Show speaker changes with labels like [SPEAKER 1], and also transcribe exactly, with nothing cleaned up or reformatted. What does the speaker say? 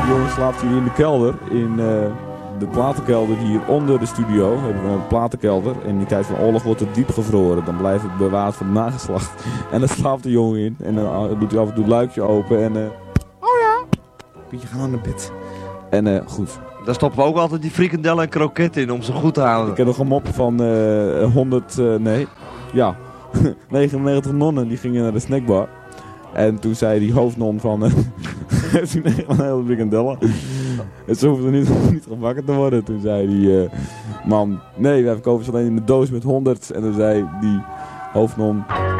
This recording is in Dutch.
[SPEAKER 1] Die jongen slaapt hier in de kelder. In uh, de platenkelder hier onder de studio. Hebben we een platenkelder. En in die tijd van oorlog wordt het diep gevroren. Dan blijft het bewaard voor de nageslacht. En daar slaapt de jongen in. En dan uh, doet hij af en toe het luikje open. En uh, oh ja.
[SPEAKER 2] Pietje, ga naar bed.
[SPEAKER 1] En uh, goed.
[SPEAKER 3] Daar stoppen we ook altijd die frikandellen en kroketten in om ze goed te houden.
[SPEAKER 1] Ik heb nog een mop van uh, honderd, uh, nee, ja, negenennegentig nonnen die gingen naar de snackbar. En toen zei die hoofdnon van, uh, heeft u een hele frikandellen? En ze hoefden niet, niet gebakken te worden. Toen zei die uh, man, nee, wij verkopen ze alleen in de doos met honderd. En toen zei die hoofdnon,